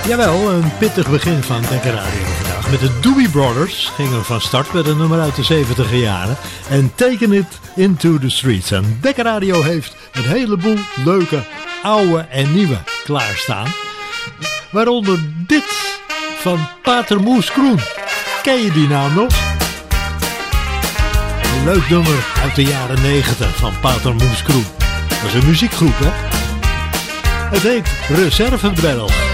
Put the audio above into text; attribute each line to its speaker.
Speaker 1: Jawel, een pittig begin van Dekker Radio vandaag. Met de Doobie Brothers gingen we van start met een nummer uit de 70 jaren. En Taking It Into the Streets. En Dekker Radio heeft een heleboel leuke oude en nieuwe klaarstaan. Waaronder dit van Pater Moes Kroen. Ken je die naam nog? Een leuk nummer uit de jaren 90 van Pater Moes Kroen. Dat is een muziekgroep, hè? Het heet Reserve Bell.